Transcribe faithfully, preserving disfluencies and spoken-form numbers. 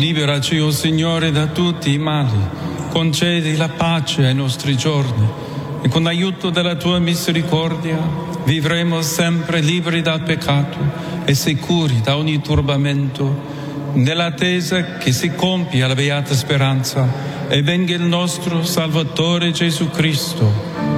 Liberaci, o Signore, da tutti i mali, concedi la pace ai nostri giorni e con l'aiuto della tua misericordia vivremo sempre liberi dal peccato e sicuri da ogni turbamento, nell'attesa che si compia la beata speranza e venga il nostro Salvatore Gesù Cristo.